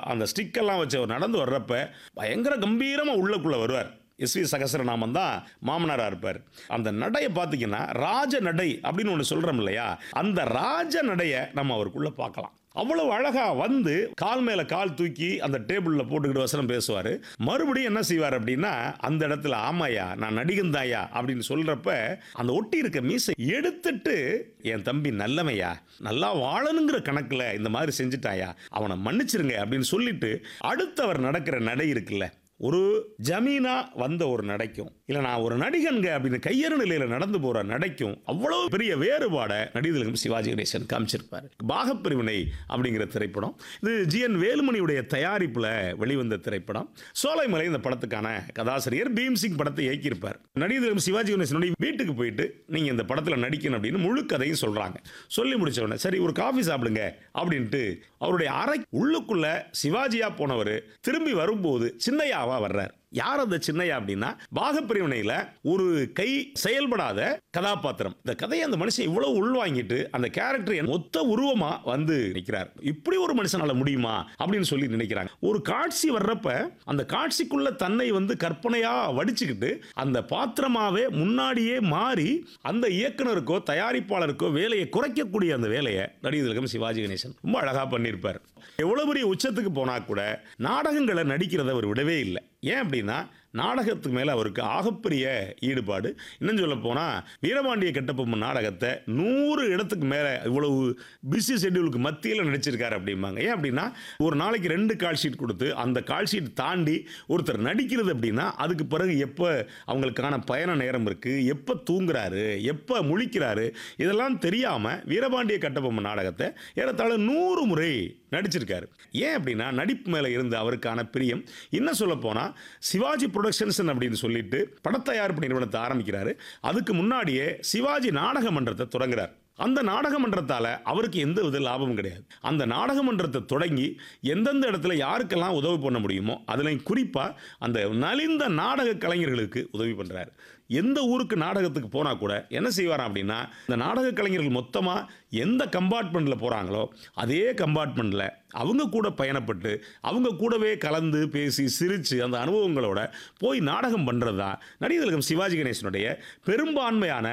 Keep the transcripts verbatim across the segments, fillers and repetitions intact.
அந்த ஸ்டிக்கெல்லாம் வச்சு அவர் நடந்து வர்றப்ப பயங்கர கம்பீரமாக உள்ளக்குள்ளே வருவார். எஸ்வி சகசரநாமன் தான் மாமனாராக இருப்பார். அந்த நடையை பார்த்தீங்கன்னா ராஜ நடை அப்படின்னு ஒன்று சொல்கிறோம் இல்லையா, அந்த ராஜ நடையை நம்ம அவருக்குள்ளே பார்க்கலாம். அவ்வளவு அழகாக வந்து கால் மேலே கால் தூக்கி அந்த டேபிளில் போட்டுக்கிட்டு வசனம் பேசுவார். மறுபடியும் என்ன செய்வார் அப்படின்னா, அந்த இடத்துல ஆமாயா நான் நடிகன் தாயா அப்படின்னு சொல்கிறப்ப அந்த ஒட்டி இருக்க மீசை எடுத்துட்டு, என் தம்பி நல்லமையா, நல்லா வாழணுங்கிற கணக்கில் இந்த மாதிரி செஞ்சுட்டாயா, அவனை மன்னிச்சிருங்க அப்படின்னு சொல்லிட்டு அடுத்தவர் நடக்கிற நடை இருக்குல்ல, ஒரு ஜமீனா வந்த ஒரு நடைக்கும் இல்லை நான் ஒரு நடிகன்க அப்படின்னு கையறு நிலையில் நடந்து போகிற நடைக்கும் அவ்வளோ பெரிய வேறுபாடை நடிகர்களும் சிவாஜி கணேசன் காமிச்சிருப்பார். பாகப்பிரிவினை அப்படிங்கிற திரைப்படம் இது ஜி என் வேலுமணியுடைய தயாரிப்பில் வெளிவந்த திரைப்படம். சோலைமலை இந்த படத்துக்கான கதாசிரியர் பீம்சிங் படத்தை இயக்கியிருப்பார். நடிகர்களும் சிவாஜி கணேசனுடைய வீட்டுக்கு போயிட்டு நீங்கள் இந்த படத்தில் நடிக்கணும் அப்படின்னு முழு கதையும் சொல்கிறாங்க. சொல்லி முடிச்ச உடனே சரி ஒரு காஃபி சாப்பிடுங்க அப்படின்ட்டு அவருடைய அறை உள்ளுக்குள்ள சிவாஜியா போனவர் திரும்பி வரும்போது சின்னையா வர்றார். யார் அந்த சின்னையா அப்படின்னா, பாகப்பிரிவினையில் ஒரு கை செயல்படாத கதாபாத்திரம். இந்த கதையை அந்த மனுஷன் இவ்வளவு உள்வாங்கிட்டு அந்த கேரக்டர் மொத்த உருவமா வந்து நிற்கிறார். இப்படி ஒரு மனுஷனால முடியுமா அப்படின்னு சொல்லி நினைக்கிறாங்க. ஒரு காட்சி வர்றப்ப அந்த காட்சிக்குள்ள தன்னை வந்து கற்பனையா வடிச்சுக்கிட்டு அந்த பாத்திரமாவே முன்னாடியே மாறி அந்த இயக்குனருக்கோ தயாரிப்பாளருக்கோ வேலையை குறைக்கக்கூடிய அந்த வேலையை நடிகர்களும் சிவாஜி கணேசன் ரொம்ப அழகா பண்ணியிருப்பார். எவ்வளவு பெரிய உச்சத்துக்கு போனா கூட நாடகங்களை நடிக்கிறத அவர் விடவே இல்லை. ஏன் அப்படின்னா நாடகத்துக்கு மேலே அவருக்கு ஆகப்பெரிய ஈடுபாடு. இன்னும் சொல்ல போனால் வீரபாண்டிய கட்டபொம்மன் நாடகத்தை நூறு இடத்துக்கு மேலே இவ்வளவு பிஸி ஷெட்யூலுக்கு மத்தியில் நடிச்சிருக்காரு அப்படிம்பாங்க. ஏன் அப்படின்னா ஒரு நாளைக்கு ரெண்டு கால் ஷீட் கொடுத்து அந்த கால் ஷீட் தாண்டி ஒருத்தர் நடிக்கிறது அப்படின்னா அதுக்கு பிறகு எப்போ அவங்களுக்கான பயண நேரம் இருக்குது, எப்போ தூங்குறாரு, எப்போ முழிக்கிறாரு, இதெல்லாம் தெரியாமல் வீரபாண்டிய கட்டபொம்மன் நாடகத்தை ஏறத்தாழ நூறு முறை நடிச்சிருக்காரு. ஏன் அப்படின்னா நடிப்பு மேலே இருந்த அவருக்கான பிரியம். இன்னும் சொல்ல போனால் சிவாஜி புரொடக்ஷன்ஸ் அப்படின்னு சொல்லிட்டு படத்தயாரிப்பு நிறுவனத்தை ஆரம்பிக்கிறாரு. அதுக்கு முன்னாடியே சிவாஜி நாடக மன்றத்தை தொடங்குறார். அந்த நாடக மன்றத்தால் அவருக்கு எந்த வித லாபமும் கிடையாது. அந்த நாடக மன்றத்தை தொடங்கி எந்தெந்த இடத்துல யாருக்கெல்லாம் உதவி பண்ண முடியுமோ அதில் குறிப்பாக அந்த நலிந்த நாடக கலைஞர்களுக்கு உதவி பண்ணுறாரு. எந்த ஊருக்கு நாடகத்துக்கு போனால் கூட என்ன செய்வாராம் அப்படின்னா, இந்த நாடக கலைஞர்கள் மொத்தமாக எந்த கம்பார்ட்மெண்ட்டில் போகிறாங்களோ அதே கம்பார்ட்மெண்ட்டில் அவங்க கூட பயணப்பட்டு அவங்க கூடவே கலந்து பேசி சிரித்து அந்த அனுபவங்களோட போய் நாடகம் பண்ணுறது தான் நடிகர்களும் சிவாஜி கணேசனுடைய பெரும்பான்மையான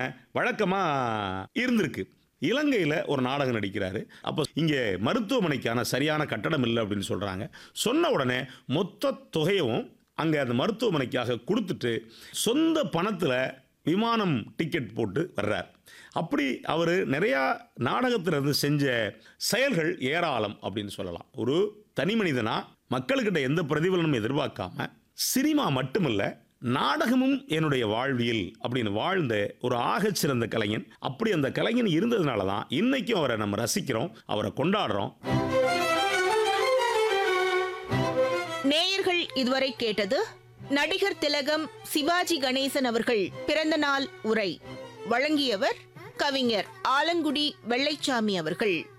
வழக்கமாக இருந்திருக்கு. இலங்கையில் ஒரு நாடகம் நடிக்கிறாரு. அப்போ இங்கே மருத்துவமனைக்கான சரியான கட்டடம் இல்லை அப்படின்னு சொல்கிறாங்க. சொன்ன உடனே மொத்த தொகையும் அங்கே அந்த மருத்துவமனைக்காக கொடுத்துட்டு சொந்த பணத்தில் விமானம் டிக்கெட் போட்டு வர்றார். அப்படி அவர் நிறையா நாடகத்திலிருந்து செஞ்ச செயல்கள் ஏராளம் அப்படின்னு சொல்லலாம். ஒரு தனி மனிதனாக மக்கள்கிட்ட எந்த பிரதிபலனும் எதிர்பார்க்காம சினிமா மட்டுமில்ல நாடகமும் என்னுடைய வாழ்வியல் அப்படின்னு வாழ்ந்த ஒரு ஆகச்சிறந்த கலைஞன். அப்படி அந்த கலைஞன் இருந்ததுனால தான் இன்னைக்கும் அவரை நம்ம ரசிக்கிறோம், அவரை கொண்டாடுறோம். நேயர்கள் இதுவரை கேட்டது நடிகர் திலகம் சிவாஜி கணேசன் அவர்கள் பிறந்த நாள் உரை. வழங்கியவர் கவிஞர் ஆலங்குடி வெள்ளைச்சாமி அவர்கள்.